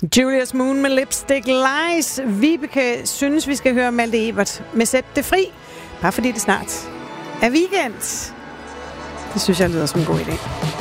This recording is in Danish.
Julius Moon med Lipstick Lies. Vibeke synes, vi skal høre Malte Ebert med Sæt det fri. Bare fordi det snart er weekend. Det synes jeg lyder som en god idé.